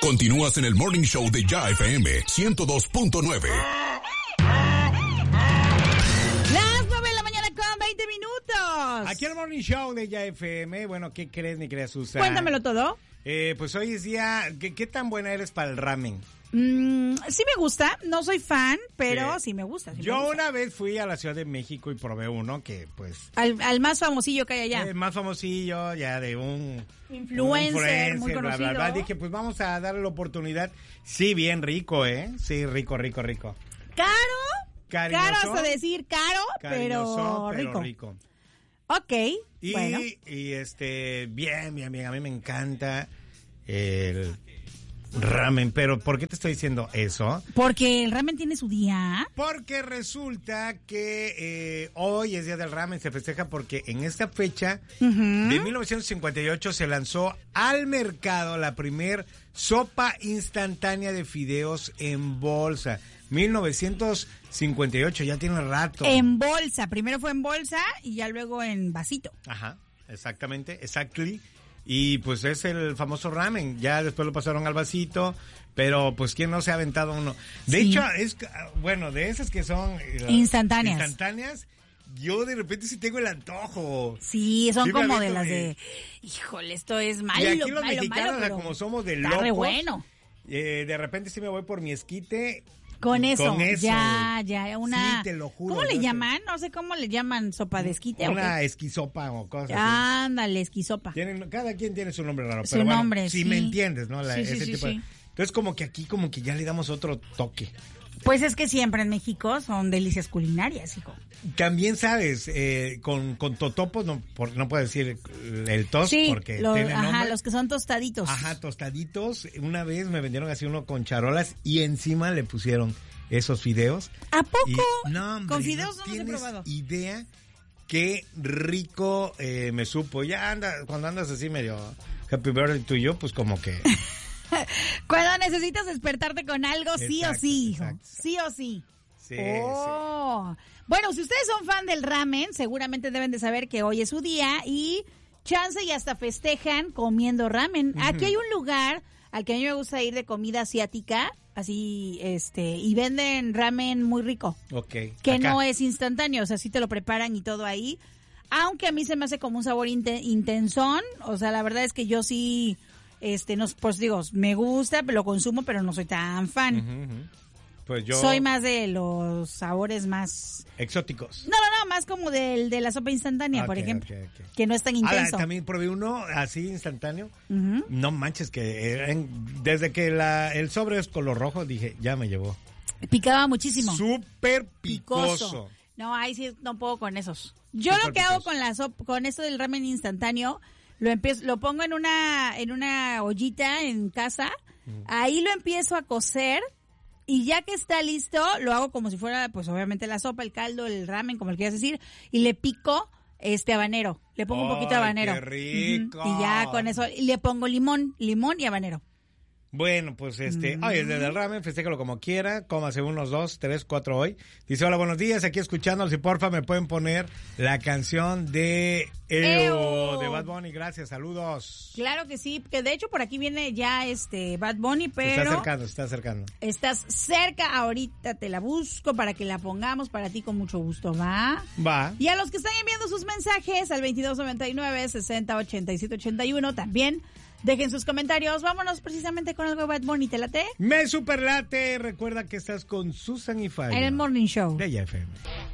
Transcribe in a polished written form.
Continúas en el Morning Show de Ya FM 102.9. Las 9 de la mañana con 20 minutos. Aquí el Morning Show de Ya FM. Bueno, ¿qué crees, mi querida Susan? Cuéntamelo todo. Pues hoy es día... ¿Qué tan buena eres para el ramen? Sí me gusta, no soy fan, pero sí me gusta. Yo una vez fui a la Ciudad de México y probé uno que pues... Al más famosillo que hay allá. El más famosillo, ya de un... Influencer muy conocido. Bla, bla, bla. Dije, pues vamos a darle la oportunidad. Sí, bien rico, ¿eh? Sí, rico. ¿Caro? Cariñoso, caro hasta decir caro, pero rico. Ok, y, bueno. Y bien. A mí me encanta el ramen, pero ¿por qué te estoy diciendo eso? Porque el ramen tiene su día. Porque resulta que hoy es día del ramen, se festeja porque en esta fecha de 1958 se lanzó al mercado la primer sopa instantánea de fideos en bolsa. 1958, ya tiene rato. En bolsa, primero fue en bolsa y ya luego en vasito. Ajá, exactly. Y pues es el famoso ramen, ya después lo pasaron al vasito, pero pues ¿quién no se ha aventado uno? De hecho, de esas que son... Instantáneas, yo de repente sí tengo el antojo. Sí, son como de las de... Híjole, esto es malo, y aquí los mexicanos, pero como somos de locos... Está re bueno. De repente sí me voy por mi esquite... Con eso, ya, una... Sí, te lo juro. ¿Cómo le llaman? No sé cómo le llaman, sopa de esquite. Una esquisopa o cosas así. Ándale, esquisopa. Cada quien tiene su nombre raro. Su pero nombre, bueno, sí. Si me entiendes, ¿no? Sí. Entonces como que aquí como que ya le damos otro toque. Pues es que siempre en México son delicias culinarias, hijo. También sabes, con totopos, no puedo decir el tos, porque tiene nombre. Los que son tostaditos. Ajá, tostaditos. Una vez me vendieron así uno con charolas y encima le pusieron esos fideos. ¿A poco? No, hombre, con fideos no tienes los he probado. Idea qué rico me supo. Ya cuando andas así medio happy birthday tú y yo, pues como que... Cuando necesitas despertarte con algo, sí o sí, hijo. Exacto. Sí o sí. Sí. Bueno, si ustedes son fan del ramen, seguramente deben de saber que hoy es su día y chance y hasta festejan comiendo ramen. Aquí hay un lugar al que a mí me gusta ir de comida asiática, así, y venden ramen muy rico. Ok. Que no es instantáneo, o sea, sí te lo preparan y todo ahí. Aunque a mí se me hace como un sabor intensón, o sea, la verdad es que yo sí, pues digo, me gusta, lo consumo, pero no soy tan fan. Pues yo... Soy más de los sabores más... exóticos. No, más como del de la sopa instantánea, por ejemplo. Okay. Que no es tan intenso. También probé uno así instantáneo. No manches, que desde que el sobre es color rojo, dije, ya me llevó. Picaba muchísimo. Súper picoso. No, ahí sí no puedo con esos. Yo lo que hago con la sopa, con esto del ramen instantáneo, lo pongo en una ollita en casa, ahí lo empiezo a cocer. Y ya que está listo, lo hago como si fuera, pues obviamente la sopa, el caldo, el ramen, como le quieras decir, y le pico habanero. Le pongo un poquito de habanero. ¡Qué rico! Y ya con eso, y le pongo limón y habanero. Bueno, pues hoy es día del ramen, festéjalo como quiera, cómase unos 2, 3, 4 hoy. Dice, hola, buenos días, aquí escuchándolos y porfa me pueden poner la canción de de Bad Bunny, gracias, saludos. Claro que sí, que de hecho por aquí viene ya Bad Bunny, pero... Se está acercando. Estás cerca, ahorita te la busco para que la pongamos para ti con mucho gusto, ¿va? Va. Y a los que están enviando sus mensajes al 2299-608781 también... dejen sus comentarios. Vámonos precisamente con algo de Bad Bunny. ¿Te late? Me superlate. Recuerda que estás con Susan y Fabio. En el Morning Show de Ya FM.